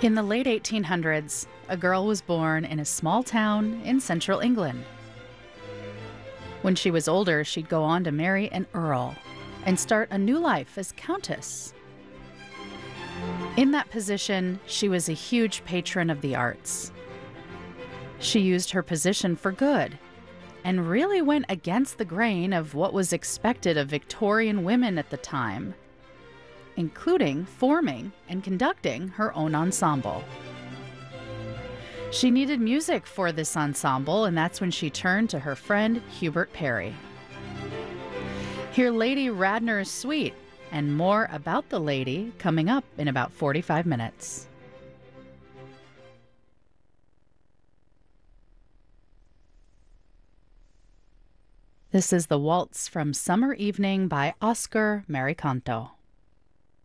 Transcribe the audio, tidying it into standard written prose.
In the late 1800s, a girl was born in a small town in central England. When she was older, she'd go on to marry an earl and start a new life as countess. In that position, she was a huge patron of the arts. She used her position for good and really went against the grain of what was expected of Victorian women at the time, including forming and conducting her own ensemble. She needed music for this ensemble, and that's when she turned to her friend Hubert Parry. Hear Lady Radnor's Suite and more about the lady coming up in about 45 minutes. This is the Waltz from Summer Evening by Oscar Maricanto.